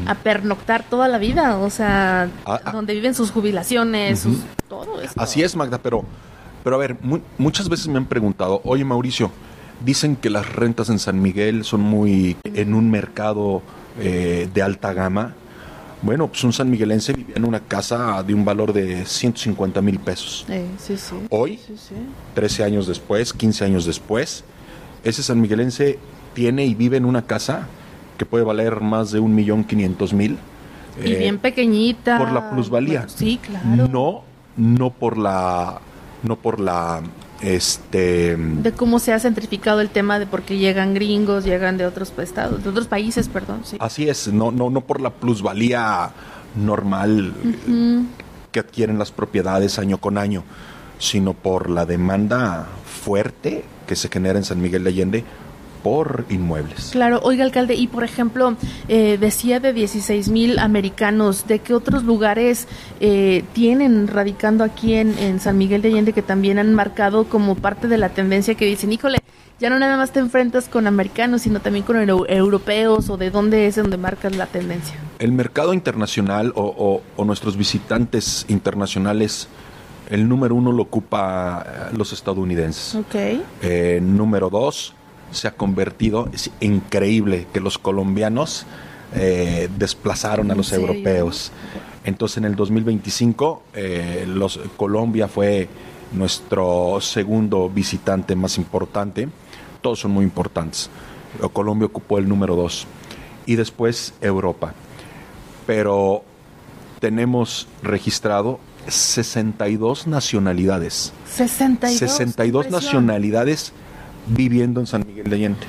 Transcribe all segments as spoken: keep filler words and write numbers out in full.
a pernoctar toda la vida, o sea, Ah, ah. donde viven sus jubilaciones, Ujú. sus, todo esto. Así es, Magda, pero, pero a ver, mu- muchas veces me han preguntado, oye, Mauricio, dicen que las rentas en San Miguel son muy en un mercado eh, de alta gama. Bueno, pues un sanmiguelense vivía en una casa de un valor de ciento cincuenta mil pesos. Eh, sí, sí. Hoy, Sí, sí. trece años después, quince años después, ese sanmiguelense tiene y vive en una casa que puede valer más de un millón quinientos mil. Y bien pequeñita. por la plusvalía. Bueno, sí, claro. No, no por la, no por la, este, De cómo se ha centrificado el tema de por qué llegan gringos, llegan de otros estados, de otros países, perdón. Sí. así es, no, no, no por la plusvalía normal Mm, que adquieren las propiedades año con año, sino por la demanda fuerte que se genera en San Miguel de Allende por inmuebles. claro, oiga, alcalde, y por ejemplo, eh, decía de dieciséis mil americanos, ¿de qué otros lugares eh, tienen radicando aquí en, en San Miguel de Allende que también han marcado como parte de la tendencia que dicen, híjole, ya no nada más te enfrentas con americanos, sino también con euro- europeos, o de dónde es donde marcas la tendencia? El mercado internacional o, o- o nuestros visitantes internacionales, el número uno lo ocupa eh, los estadounidenses. Ok. Eh, número dos, se ha convertido, es increíble que los colombianos eh, desplazaron a ¿En los serio? europeos. Entonces en el dos mil veinticinco eh, los, Colombia fue nuestro segundo visitante más importante. Todos son muy importantes. Pero Colombia ocupó el número dos. Y después Europa. Pero tenemos registrado sesenta y dos nacionalidades. sesenta y dos. sesenta y dos qué impresión. nacionalidades viviendo en San Miguel de Allende.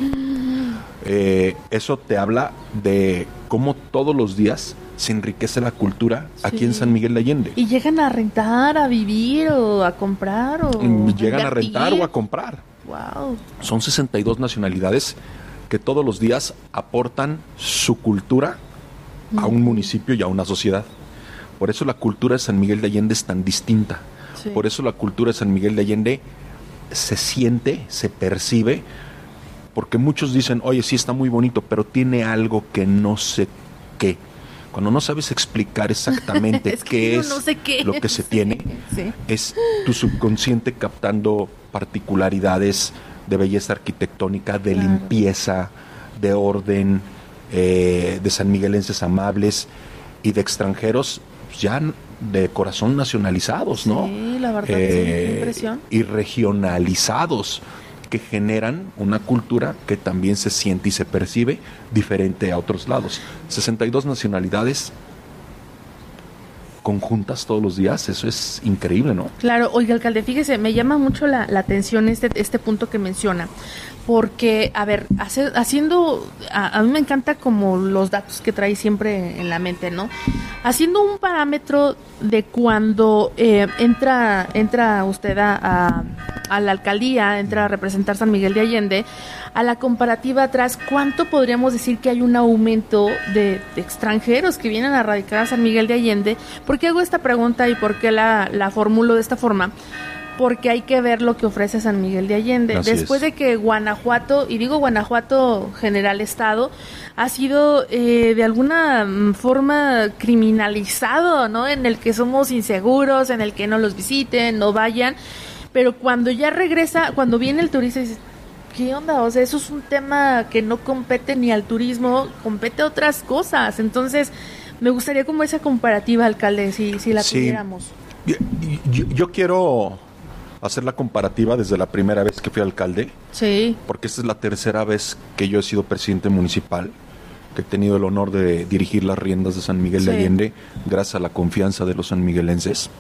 Eh, eso te habla de cómo todos los días se enriquece la cultura aquí Sí. en San Miguel de Allende. Y llegan a rentar, a vivir o a comprar o Mm, Llegan a invertir. rentar o a comprar. Wow. Son sesenta y dos nacionalidades que todos los días aportan su cultura a un municipio y a una sociedad. Por eso la cultura de San Miguel de Allende es tan distinta. Sí. Por eso la cultura de San Miguel de Allende se siente, se percibe, porque muchos dicen, oye, sí está muy bonito, pero tiene algo que no sé qué. Cuando no sabes explicar exactamente Es que qué yo es no sé qué lo que es. se tiene, Sí. es tu subconsciente captando particularidades de belleza arquitectónica, de Claro. limpieza, de orden, eh, de sanmiguelenses amables y de extranjeros pues, ya de corazón nacionalizados, ¿no? Sí, la verdad, sí, qué Eh, impresión. y regionalizados, que generan una cultura que también se siente y se percibe diferente a otros lados. sesenta y dos nacionalidades conjuntas todos los días, eso es increíble, ¿no? Claro, oiga, alcalde, fíjese, me llama mucho la, la atención este, este punto que menciona, porque, a ver, hace- haciendo, a, a mí me encanta como los datos que trae siempre en la mente, ¿no? Haciendo un parámetro de cuando eh, entra, entra usted a, a, a la alcaldía, entra a representar San Miguel de Allende, a la comparativa atrás, ¿cuánto podríamos decir que hay un aumento de, de extranjeros que vienen a radicar a San Miguel de Allende? ¿Por qué hago esta pregunta y por qué la, la formulo de esta forma? Porque hay que ver lo que ofrece San Miguel de Allende. Así Después es. de que Guanajuato, y digo Guanajuato general estado, ha sido eh, de alguna mm, forma criminalizado, ¿no? En el que somos inseguros, en el que no los visiten, no vayan. Pero cuando ya regresa, cuando viene el turista, dices, ¿qué onda? O sea, eso es un tema que no compete ni al turismo, compete a otras cosas. Entonces, me gustaría como esa comparativa, alcalde, si, si la Sí. tuviéramos. Yo, yo- yo quiero hacer la comparativa desde la primera vez que fui alcalde, Sí, porque esta es la tercera vez que yo he sido presidente municipal, que he tenido el honor de dirigir las riendas de San Miguel de Sí. Allende, gracias a la confianza de los sanmiguelenses.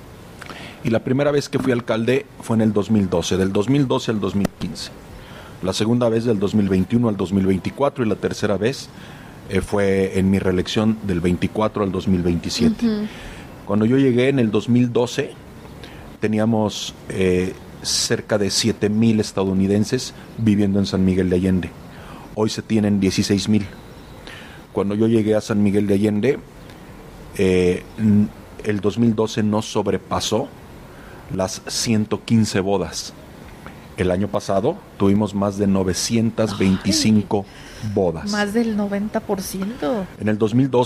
Y la primera vez que fui alcalde fue en el dos mil doce, del dos mil doce al dos mil quince. La segunda vez del dos mil veintiuno al dos mil veinticuatro y la tercera vez eh, fue en mi reelección del veinticuatro al dos mil veintisiete. Cuando yo llegué en el dos mil doce, teníamos eh, cerca de siete mil estadounidenses viviendo en San Miguel de Allende. Hoy se tienen dieciséis mil. Cuando yo llegué a San Miguel de Allende, eh, n- el dos mil doce no sobrepasó las ciento quince bodas. El año pasado tuvimos más de novecientas veinticinco bodas. más del noventa por ciento. En el dos mil doce